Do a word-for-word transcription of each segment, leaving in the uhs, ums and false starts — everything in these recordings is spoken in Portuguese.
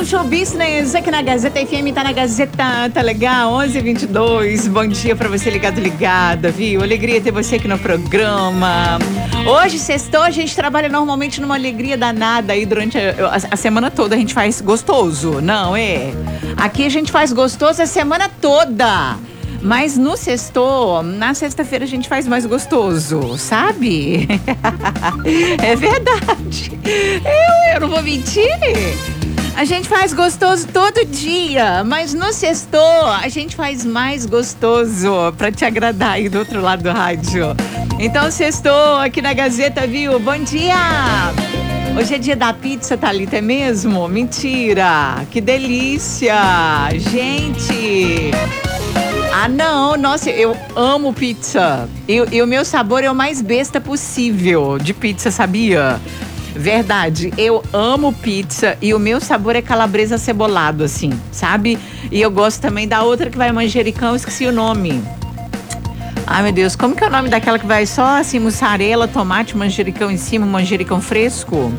do Show Business aqui na Gazeta F M, tá na Gazeta, tá legal? onze e vinte e dois, bom dia pra você ligado, ligada, viu? Alegria ter você aqui no programa. Hoje, sextou, a gente trabalha normalmente numa alegria danada aí durante a, a, a semana toda, a gente faz gostoso, não é? Aqui a gente faz gostoso a semana toda. Mas no sexto, na sexta-feira a gente faz mais gostoso, sabe? É verdade. Eu, eu não vou mentir. A gente faz gostoso todo dia, mas no sexto a gente faz mais gostoso pra te agradar aí do outro lado do rádio. Então sextou aqui na Gazeta, viu? Bom dia! Hoje é dia da pizza, Thalita, é mesmo? Mentira! Que delícia! Gente! Ah, não, nossa, eu amo pizza. E, e o meu sabor é o mais besta possível de pizza, sabia? Verdade, eu amo pizza e o meu sabor é calabresa cebolado, assim, sabe? E eu gosto também da outra que vai manjericão, eu esqueci o nome. Ai, meu Deus, como que é o nome daquela que vai só assim, mussarela, tomate, manjericão em cima, manjericão fresco?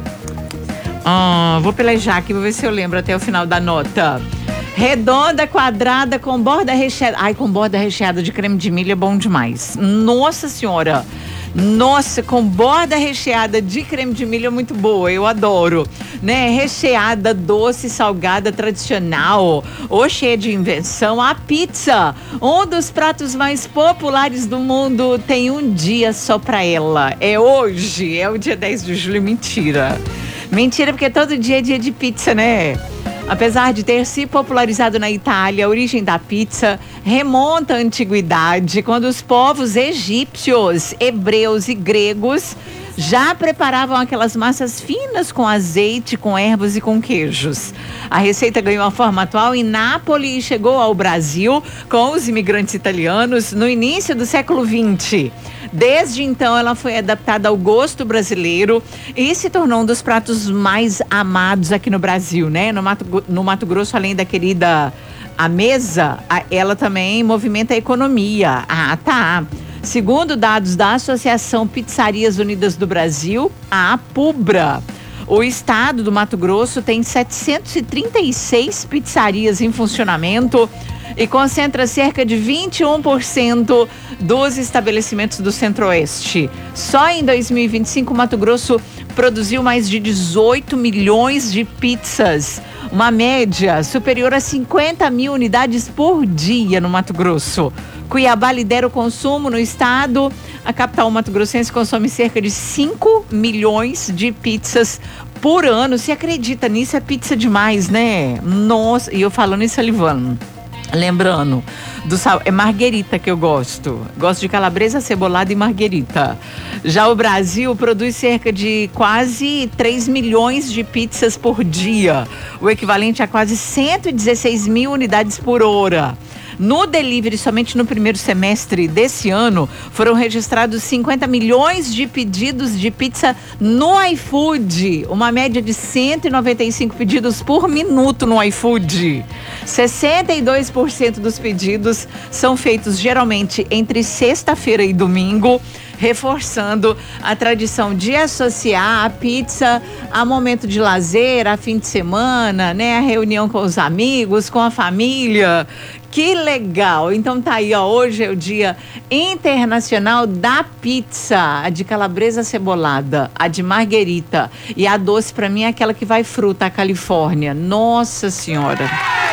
Ah, vou pelejar aqui, vou ver se eu lembro até o final da nota. Redonda, quadrada, com borda recheada. Ai, com borda recheada de creme de milho é bom demais. Nossa Senhora! Nossa, com borda recheada de creme de milho é muito boa, eu adoro, né? Recheada, doce, salgada, tradicional ou cheia de invenção, a pizza, um dos pratos mais populares do mundo, tem um dia só pra ela. É hoje, é o dia dez de julho, mentira. Mentira, porque todo dia é dia de pizza, né? Apesar de ter se popularizado na Itália, a origem da pizza remonta à antiguidade, quando os povos egípcios, hebreus e gregos já preparavam aquelas massas finas com azeite, com ervas e com queijos. A receita ganhou a forma atual em Nápoles e chegou ao Brasil com os imigrantes italianos no início do século vinte. Desde então, ela foi adaptada ao gosto brasileiro e se tornou um dos pratos mais amados aqui no Brasil, né? No Mato, no Mato Grosso, além da querida a mesa, ela também movimenta a economia. Ah, tá. Segundo dados da Associação Pizzarias Unidas do Brasil, a APUBRA, o estado do Mato Grosso tem setecentas e trinta e seis pizzarias em funcionamento e concentra cerca de vinte e um por cento dos estabelecimentos do Centro-Oeste. Só em dois mil e vinte e cinco, o Mato Grosso produziu mais de dezoito milhões de pizzas, uma média superior a cinquenta mil unidades por dia no Mato Grosso. Cuiabá lidera o consumo no estado. A capital mato-grossense consome cerca de cinco milhões de pizzas por ano. Você acredita nisso? É pizza demais, né? Nossa, e eu falando isso salivando. Lembrando, do sal, é marguerita que eu gosto. Gosto de calabresa, cebolada e marguerita. Já o Brasil produz cerca de quase três milhões de pizzas por dia, o equivalente a quase cento e dezesseis mil unidades por hora. No delivery, somente no primeiro semestre desse ano, foram registrados cinquenta milhões de pedidos de pizza no iFood, uma média de cento e noventa e cinco pedidos por minuto no iFood. sessenta e dois por cento dos pedidos são feitos geralmente entre sexta-feira e domingo, reforçando a tradição de associar a pizza a momento de lazer, a fim de semana, né? A reunião com os amigos, com a família. Que legal! Então tá aí, ó, hoje é o Dia Internacional da Pizza, a de calabresa cebolada, a de marguerita e a doce pra mim é aquela que vai fruta, a Califórnia. Nossa Senhora!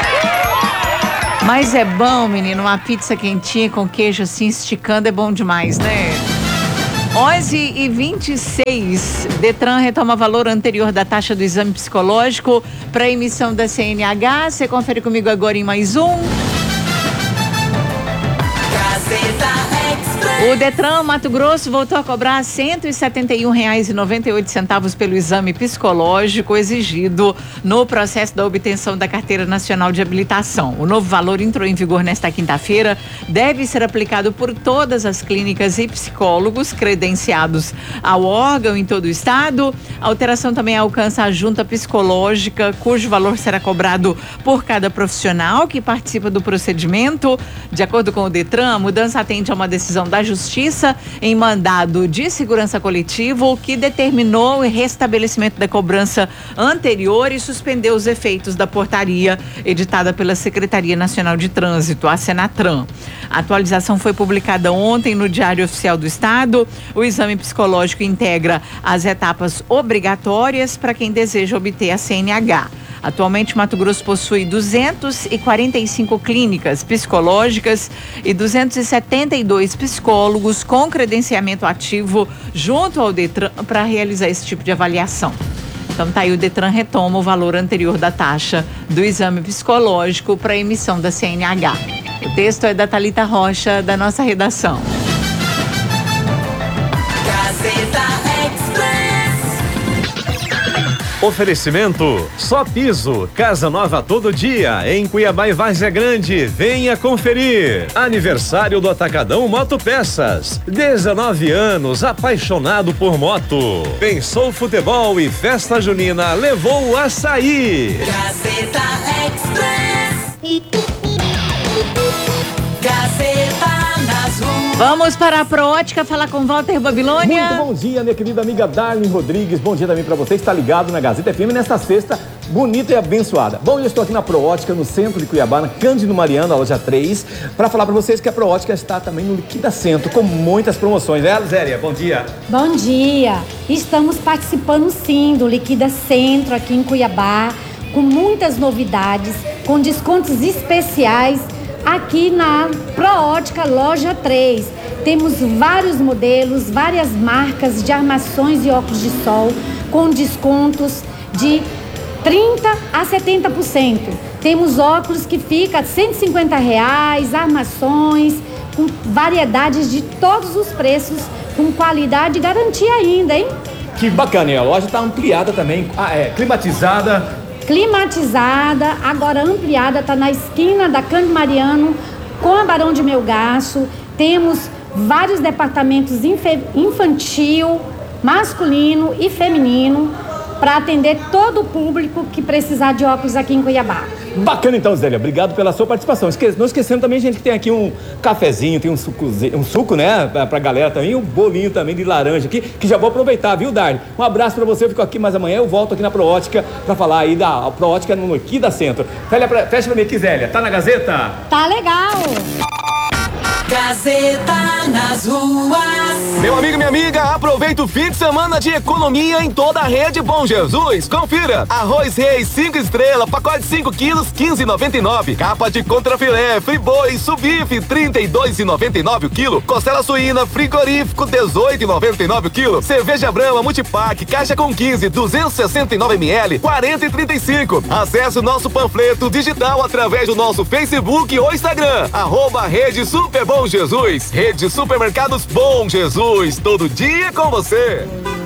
Mas é bom, menino, uma pizza quentinha com queijo assim esticando é bom demais, né? onze e vinte e seis, Detran retoma valor anterior da taxa do exame psicológico para emissão da C N H. Você confere comigo agora em mais um. O Detran Mato Grosso voltou a cobrar cento e setenta e um reais e noventa e oito centavos pelo exame psicológico exigido no processo da obtenção da Carteira Nacional de Habilitação. O novo valor entrou em vigor nesta quinta-feira, deve ser aplicado por todas as clínicas e psicólogos credenciados ao órgão em todo o estado. A alteração também alcança a junta psicológica, cujo valor será cobrado por cada profissional que participa do procedimento. De acordo com o Detran, a mudança atende a uma decisão da Justiça em mandado de segurança coletivo que determinou o restabelecimento da cobrança anterior e suspendeu os efeitos da portaria editada pela Secretaria Nacional de Trânsito, a Senatran. A atualização foi publicada ontem no Diário Oficial do Estado. O exame psicológico integra as etapas obrigatórias para quem deseja obter a C N H. Atualmente, Mato Grosso possui duzentas e quarenta e cinco clínicas psicológicas e duzentos e setenta e dois psicólogos com credenciamento ativo junto ao Detran para realizar esse tipo de avaliação. Então, tá aí, o Detran retoma o valor anterior da taxa do exame psicológico para emissão da C N H. O texto é da Thalita Rocha, da nossa redação. Oferecimento Só Piso, casa nova todo dia, em Cuiabá e Várzea Grande. Venha conferir. Aniversário do Atacadão Moto Peças. dezenove anos, apaixonado por moto. Pensou futebol e festa junina, levou o açaí. Gazeta Express. Gazeta nas ruas. Vamos para a Proótica falar com Walter Babilônia. Muito bom dia, minha querida amiga Darlene Rodrigues. Bom dia também para você que está ligado na Gazeta F M nesta sexta bonita e abençoada. Bom, eu estou aqui na Proótica, no centro de Cuiabá, na Cândido Mariano, a loja três, para falar para vocês que a Proótica está também no Liquida Centro, com muitas promoções. É, Zélia? Bom dia. Bom dia. Estamos participando sim do Liquida Centro aqui em Cuiabá, com muitas novidades, com descontos especiais aqui na Proótica Loja três. Temos vários modelos, várias marcas de armações e óculos de sol com descontos de trinta a setenta por cento. Temos óculos que ficam cento e cinquenta reais, armações, com variedades de todos os preços, com qualidade e garantia ainda, hein? Que bacana, e a loja está ampliada também, ah, é, climatizada. Climatizada, agora ampliada, está na esquina da Cândido Mariano com a Barão de Melgaço. Temos vários departamentos infantil, masculino e feminino para atender todo o público que precisar de óculos aqui em Cuiabá. Bacana então, Zélia, obrigado pela sua participação. Esque... Não esquecendo também, gente, que tem aqui um cafezinho, tem um, sucozinho, um suco, né, pra, pra galera também, um bolinho também de laranja aqui, que já vou aproveitar, viu, Darly? Um abraço pra você, eu fico aqui, mas amanhã eu volto aqui na Proótica pra falar aí da Proótica no Liquida Centro. Fecha pra, fecha pra mim aqui, Zélia, tá na Gazeta? Tá legal! Gazeta nas ruas. Meu amigo e minha amiga, aproveita o fim de semana de economia em toda a rede Bom Jesus. Confira: arroz Reis cinco estrelas, pacote cinco quilos, quinze reais e noventa e nove. Capa de contrafilé, friboi, subife, trinta e dois reais e noventa e nove o quilo. Costela suína, frigorífico, dezoito reais e noventa e nove o quilo. Cerveja Brahma Multipack, caixa com quinze, duzentos e sessenta e nove mililitros, quarenta reais e trinta e cinco. Acesse o nosso panfleto digital através do nosso Facebook ou Instagram, arroba Rede Super Bom Jesus. Rede Supermercados Bom Jesus, todo dia com você.